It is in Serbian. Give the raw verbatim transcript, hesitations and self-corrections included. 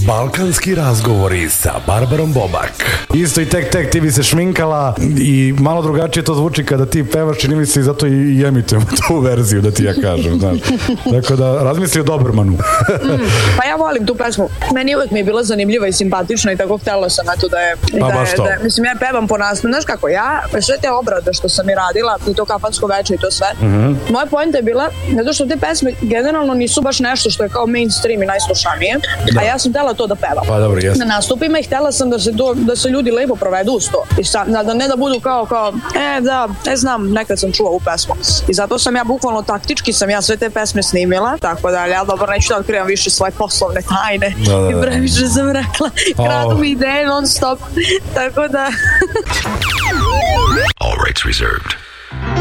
Balkanski razgovori sa Barbarom Bobak. Isto i tek tek ti bi se šminkala i malo drugačije to zvuči kada ti pevaš, čini mi se i zato i emitujemo tu verziju, da ti ja kažem, znaš. Tako da razmisli o Dobermanu. mm, pa ja volim tu pesmu. Meni uvek mi je bila zanimljiva i simpatična i tako htjela sam eto da je, pa, da, baš je, to. da je, mislim ja pevam po nastavu. Znaš kako, ja sve te obrade što sam i radila i to kafansko veče i to sve, mm-hmm. moja poenta je bila zato što te pesme generalno nisu baš nešto što je kao mainstream i najslušanije, da. A ja sam htjela to da pevam. Pa dobro, jesam. Na nastupima i htjela sam da se, do, da se ljudi lepo provedu uz to. I sa, da ne da budu kao, kao, e da, ne znam, nekad sam čuo ovu pesmu. I zato sam ja bukvalno taktički sam ja sve te pesme snimila, tako da, ali ja dobro neću da otkrivam više svoje poslovne tajne. Da, da, da. I previše sam rekla, kradu mi ideje non stop. Tako da... All rights reserved.